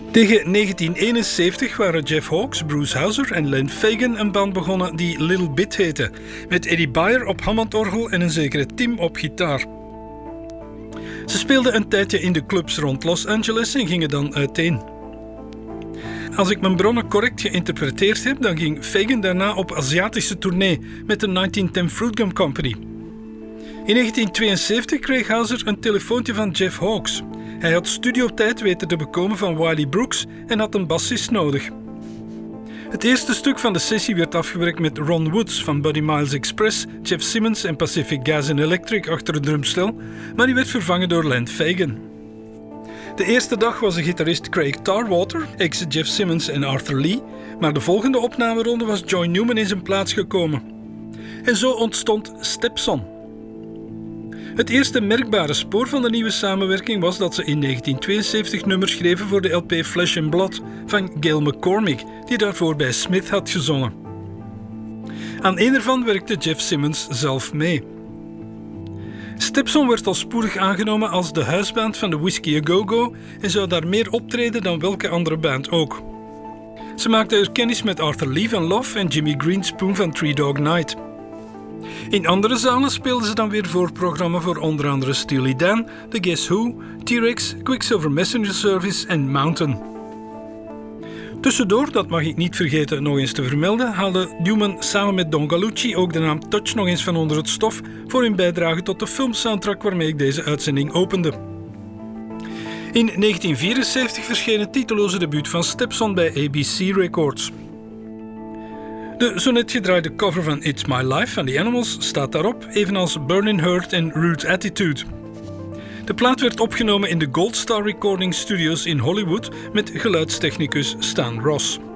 Tegen 1971 waren Jeff Hawkes, Bruce Hauser en Len Fagan een band begonnen die Little Bit heette, met Eddie Bayer op Hammondorgel en een zekere Tim op gitaar. Ze speelden een tijdje in de clubs rond Los Angeles en gingen dan uiteen. Als ik mijn bronnen correct geïnterpreteerd heb, dan ging Fagan daarna op Aziatische tournee met de 1910 Fruit Gum Company. In 1972 kreeg Hauser een telefoontje van Jeff Hawkes. Hij had studiotijd weten te bekomen van Wiley Brooks en had een bassist nodig. Het eerste stuk van de sessie werd afgewerkt met Ron Woods van Buddy Miles Express, Jeff Simmons en Pacific Gas and Electric achter het drumstel, maar die werd vervangen door Len Fagan. De eerste dag was de gitarist Craig Tarwater, ex-Jeff Simmons en Arthur Lee, maar de volgende opnameronde was Joy Newman in zijn plaats gekomen. En zo ontstond Stepson. Het eerste merkbare spoor van de nieuwe samenwerking was dat ze in 1972 nummers schreven voor de LP Flesh and Blood van Gail McCormick, die daarvoor bij Smith had gezongen. Aan een ervan werkte Jeff Simmons zelf mee. Stepson werd al spoedig aangenomen als de huisband van de Whiskey A Go-Go en zou daar meer optreden dan welke andere band ook. Ze maakten er kennis met Arthur Lee van Love en Jimmy Greenspoon van Three Dog Night. In andere zalen speelden ze dan weer voorprogramma voor onder andere Steely Dan, The Guess Who, T-Rex, Quicksilver Messenger Service en Mountain. Tussendoor, dat mag ik niet vergeten nog eens te vermelden, haalde Newman samen met Don Gallucci ook de naam Touch nog eens van onder het stof voor hun bijdrage tot de filmsoundtrack waarmee ik deze uitzending opende. In 1974 verscheen het titeloze debuut van Stepson bij ABC Records. De zo net gedraaide cover van It's My Life van The Animals staat daarop, evenals Burning Heart en Rude Attitude. De plaat werd opgenomen in de Gold Star Recording Studios in Hollywood met geluidstechnicus Stan Ross.